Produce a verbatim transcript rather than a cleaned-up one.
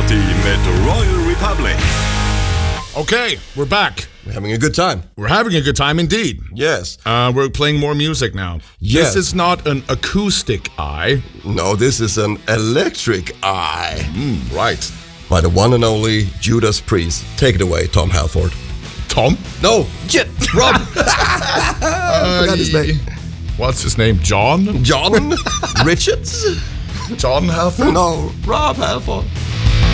Team med Royal Republic. Okay, we're back. We're having a good time. We're having a good time indeed. Yes. Uh, we're playing more music now. Yes. This is not an acoustic eye. No, this is an electric eye. Mm, right. By the one and only Judas Priest. Take it away, Tom Halford. Tom? No, shit, Rob. I forgot his name. What's his name? John? John Richards? John Halford? No, Rob Halford.